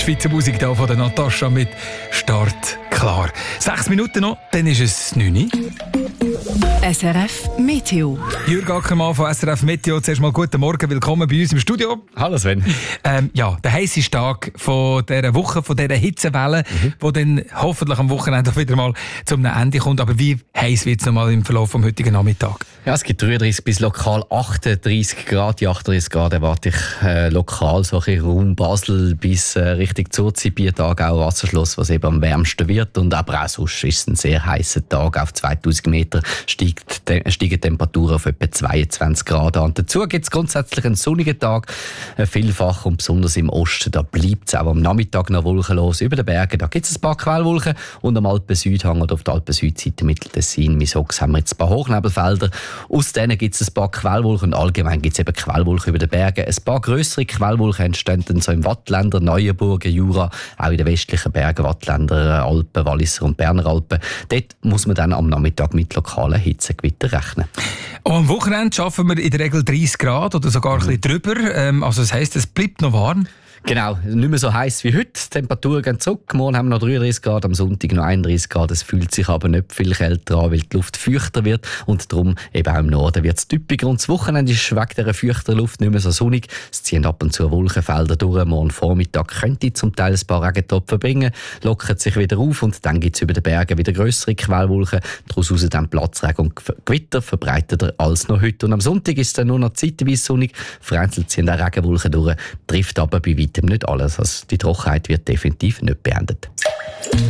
Schweizer Musik hier von der Natascha mit Start klar. 6 Minuten noch, dann ist es 9 Uhr. SRF Meteo. Jürg Ackermann von SRF Meteo. Zuerst mal guten Morgen, willkommen bei uns im Studio. Hallo Sven. Der heisseste Tag von dieser Woche, von dieser Hitzewelle, die dann hoffentlich am Wochenende wieder mal zum Ende kommt. Aber wie heiß wird es noch mal im Verlauf des heutigen Nachmittags? Ja, es gibt 33 bis lokal 38 Grad. Die 38 Grad erwarte ich lokal, so ein Raum Basel bis Richtung Zurzibir, Aargau, Wasserschloss, was eben am wärmsten wird. Und aber auch sonst ist es ein sehr heißer Tag. Auf 2000 Meter steigen die Temperaturen auf etwa 22 Grad an. Dazu gibt es grundsätzlich einen sonnigen Tag. Vielfach und besonders im Osten, da bleibt es auch am Nachmittag noch wolkenlos. Über den Bergen, da gibt es ein paar Quellwolken. Und am Alpen-Südhang oder auf der Alpen-Südseite Mitteltessin, Misox, haben wir jetzt ein paar Hochnebelfelder. Aus denen gibt es ein paar Quellwolken und allgemein gibt es eben Quellwolken über den Bergen. Ein paar grössere Quellwolken entstehen dann so im Wattländer, Neuenburger, Jura, auch in den westlichen Bergen, Wattländer, Alpen, Walliser und Berner Alpen. Dort muss man dann am Nachmittag mit lokalen Hitzegewittern rechnen. Und am Wochenende schaffen wir in der Regel 30 Grad oder sogar ein bisschen drüber. Also das heisst, es bleibt noch warm. Genau, nicht mehr so heiß wie heute. Die Temperaturen gehen zurück. Morgen haben wir noch 33 Grad, am Sonntag noch 31 Grad. Es fühlt sich aber nicht viel kälter an, weil die Luft feuchter wird. Und darum eben auch im Norden wird es typischer. Und das Wochenende ist wegen dieser feuchteren Luft nicht mehr so sonnig. Es ziehen ab und zu Wolkenfelder durch. Morgen Vormittag könnte zum Teil ein paar Regentropfen bringen, lockert sich wieder auf und dann gibt es über den Bergen wieder grössere Quellwolken. Daraus dann Platzregen und Gewitter, verbreiteter als noch heute. Und am Sonntag ist es dann nur noch zeitweise sonnig. Vereinzelt ziehen auch Regenwolken durch, trifft aber bei weitem nicht alles. Also die Trockenheit wird definitiv nicht beendet.